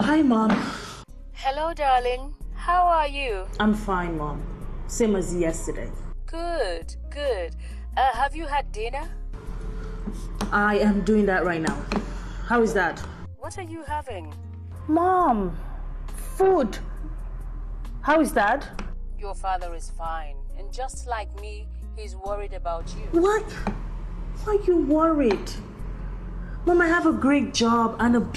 Hi, Mom. Hello, darling. How are you? I'm fine, Mom. Same as yesterday. Good, good. Have you had dinner? I am doing that right now. How is that? What are you having? Mom, food. How is that? Your father is fine, and just like me, he's worried about you. What? Why are you worried? Mom, I have a great job and a